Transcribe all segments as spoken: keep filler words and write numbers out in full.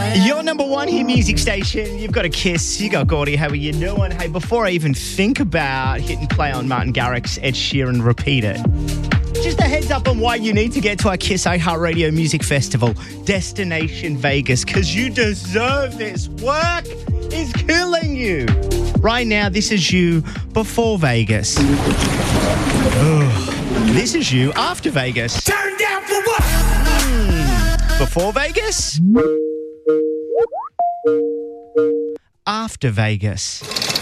Your number one hit music station. You've got a Kiss. You got Gordy. How are you doing? Hey, before I even think about hitting play on Martin Garrix's Ed Sheeran Repeat It, just a heads up on why you need to get to our Kiss iHeartRadio Music Festival, Destination Vegas, because you deserve this. Work is killing you. Right now, this is you before Vegas. Ugh. This is you after Vegas. Turn down for what? Mm. Before Vegas? After Vegas.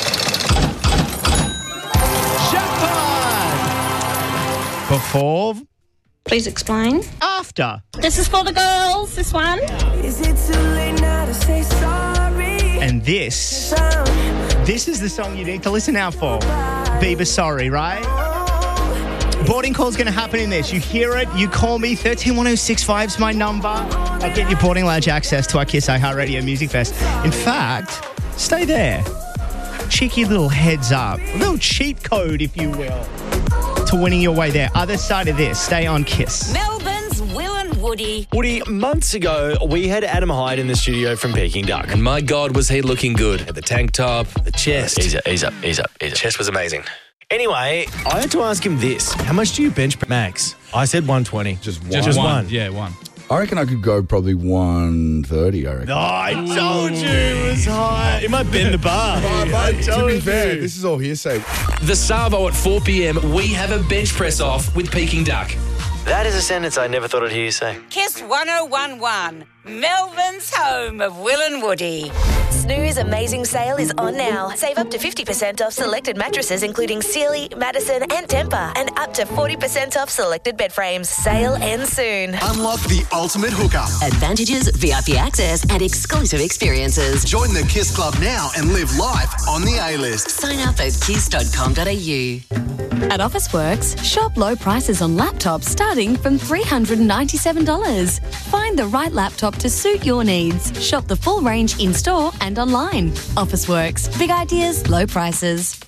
Jackpot! Before? Please explain. After? This is for the girls, this one. Is it too late now to say sorry? And this, this is the song you need to listen out for. Bieber Sorry, right? Boarding call's going to happen in this. You hear it, you call me. one three one oh six five is my number. I'll get your boarding lounge access to our Kiss iHeartRadio Music Fest. In fact, stay there. Cheeky little heads up. A little cheat code, if you will, to winning your way there. Other side of this, stay on Kiss. Melbourne's Will and Woody. Woody, months ago, we had Adam Hyde in the studio from Peking Duck. And my God, was he looking good. At the tank top, the chest. Ease up, ease up, ease up, ease up. Chest was amazing. Anyway, I had to ask him this. How much do you bench max? I said one twenty. Just one. Just one. Yeah, one. I reckon I could go probably one thirty, I reckon. Oh, I told you it was high. It might bend the bar. But, I but, to told be fair, you. this is all hearsay. The Savo at four p.m, we have a bench press off with Peking Duck. That is a sentence I never thought I'd hear you say. Kiss one oh one one, Melbourne's home of Will and Woody. Snooze Amazing Sale is on now. Save up to fifty percent off selected mattresses including Sealy, Madison and Tempur, and up to forty percent off selected bed frames. Sale ends soon. Unlock the ultimate hookup. Advantages, V I P access and exclusive experiences. Join the Kiss Club now and live life on the A-list. Sign up at kiss dot com dot a u. At Officeworks, shop low prices on laptops starting from three hundred ninety-seven dollars. Find the right laptop to suit your needs. Shop the full range in-store and online. Officeworks. Big ideas, low prices.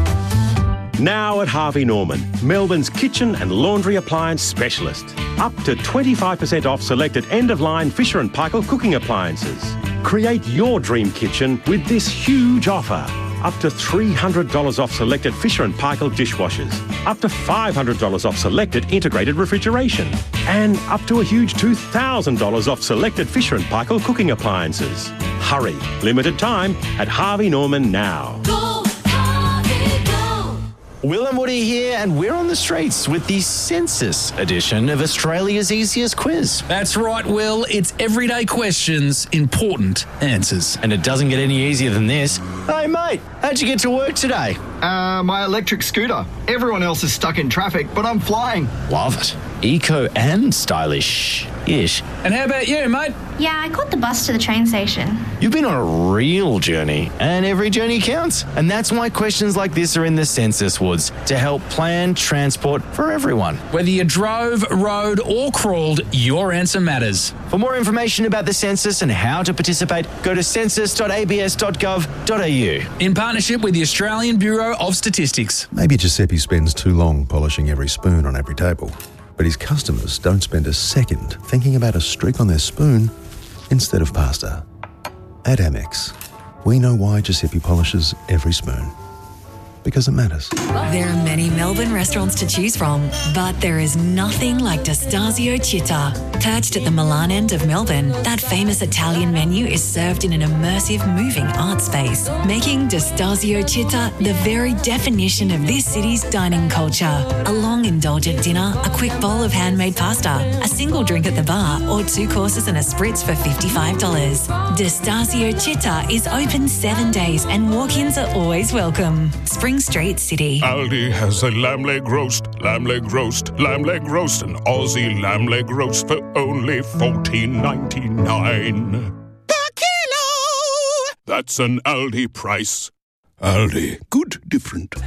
Now at Harvey Norman, Melbourne's kitchen and laundry appliance specialist. Up to twenty-five percent off selected end-of-line Fisher and Paykel cooking appliances. Create your dream kitchen with this huge offer. Up to three hundred dollars off selected Fisher and Paykel dishwashers. Up to five hundred dollars off selected integrated refrigeration. And up to a huge two thousand dollars off selected Fisher and Paykel cooking appliances. Hurry, limited time at Harvey Norman now. Go, Harvey, go! Will and Woody here, and we're on the streets with the census edition of Australia's Easiest Quiz. That's right, Will. It's everyday questions, important answers. And it doesn't get any easier than this. Hey, mate, how'd you get to work today? Uh, my electric scooter. Everyone else is stuck in traffic, but I'm flying. Love it. Eco and stylish-ish. And how about you, mate? Yeah, I caught the bus to the train station. You've been on a real journey, and every journey counts. And that's why questions like this are in the Census Woods, to help plan transport for everyone. Whether you drove, rode, or crawled, your answer matters. For more information about the census and how to participate, go to census dot a b s dot gov dot a u. In partnership with the Australian Bureau of Statistics. Maybe Giuseppe spends too long polishing every spoon on every table, but his customers don't spend a second thinking about a streak on their spoon instead of pasta. At Amex, we know why Giuseppe polishes every spoon. Because it matters. There are many Melbourne restaurants to choose from, but there is nothing like Destasio Città. Perched at the Milan end of Melbourne, that famous Italian menu is served in an immersive, moving art space, making Destasio Città the very definition of this city's dining culture. A long, indulgent dinner, a quick bowl of handmade pasta, a single drink at the bar, or two courses and a spritz for fifty-five dollars. Destasio Città is open seven days and walk-ins are always welcome. Spring Street City. Aldi has a lamb leg roast, lamb leg roast, lamb leg roast, an Aussie lamb leg roast for only fourteen ninety-nine. Per kilo! That's an Aldi price. Aldi, good different.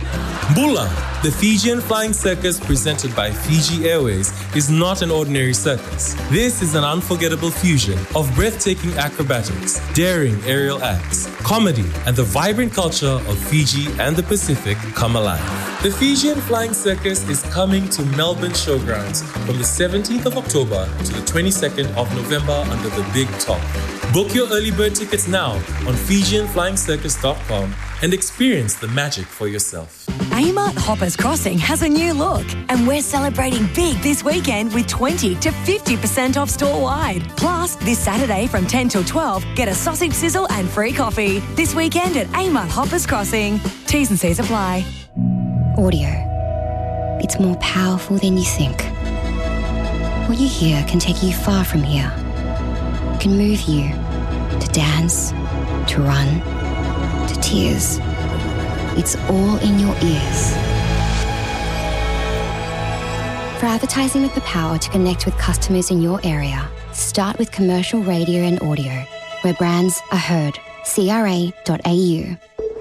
Bula, the Fijian Flying Circus presented by Fiji Airways, is not an ordinary circus. This is an unforgettable fusion of breathtaking acrobatics, daring aerial acts, comedy, and the vibrant culture of Fiji and the Pacific come alive. The Fijian Flying Circus is coming to Melbourne Showgrounds from the seventeenth of October to the twenty-second of November under the Big Top. Book your early bird tickets now on Fijian Flying Circus dot com and experience the magic for yourself. Amart Hoppers Crossing has a new look, and we're celebrating big this weekend with twenty to fifty percent off store-wide. Plus, this Saturday from ten till twelve, get a sausage sizzle and free coffee. This weekend at Amart Hoppers Crossing. T's and C's apply. Audio. It's more powerful than you think. What you hear can take you far from here. It can move you to dance, to run, to tears. It's all in your ears. For advertising with the power to connect with customers in your area, start with commercial radio and audio, where brands are heard. C R A dot A U.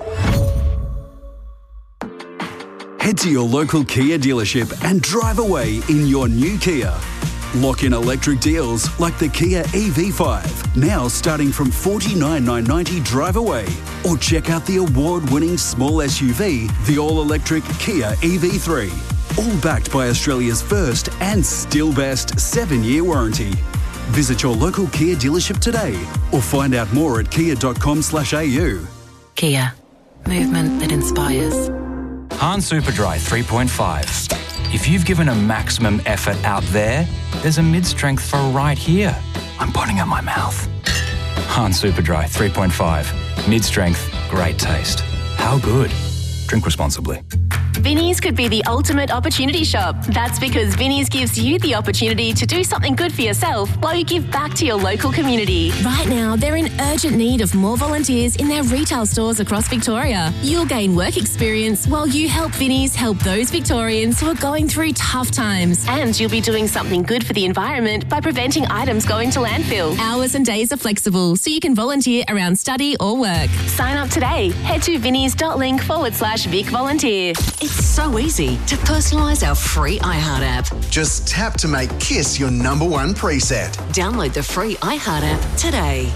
Head to your local Kia dealership and drive away in your new Kia. Lock in electric deals like the Kia E V five, now starting from forty-nine thousand nine hundred ninety dollars drive away. Or check out the award-winning small S U V, the all-electric Kia E V three. All backed by Australia's first and still best seven-year warranty. Visit your local Kia dealership today or find out more at kia dot com slash A U. Kia. Movement that inspires. Han Superdry three point five. If you've given a maximum effort out there, there's a mid-strength for right here. I'm putting at my mouth. Han Superdry three point five. Mid-strength, great taste. How good? Drink responsibly. Vinnie's could be the ultimate opportunity shop. That's because Vinnie's gives you the opportunity to do something good for yourself while you give back to your local community. Right now, they're in urgent need of more volunteers in their retail stores across Victoria. You'll gain work experience while you help Vinnie's help those Victorians who are going through tough times. And you'll be doing something good for the environment by preventing items going to landfill. Hours and days are flexible, so you can volunteer around study or work. Sign up today. Head to vinnies.link forward slash Vic Volunteer. It's so easy to personalise our free iHeart app. Just tap to make Kiss your number one preset. Download the free iHeart app today.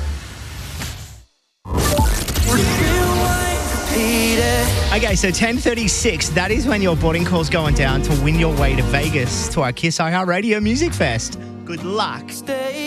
Okay, so ten thirty-six, that is when your boarding call's going down to win your way to Vegas to our Kiss iHeart Radio Music Fest. Good luck.